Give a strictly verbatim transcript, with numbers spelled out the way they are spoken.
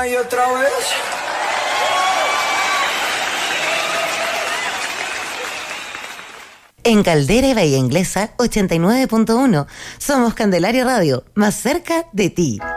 una y otra vez. En Caldera y Bahía Inglesa, ochenta y nueve punto uno. Somos Candelaria Radio, más cerca de ti.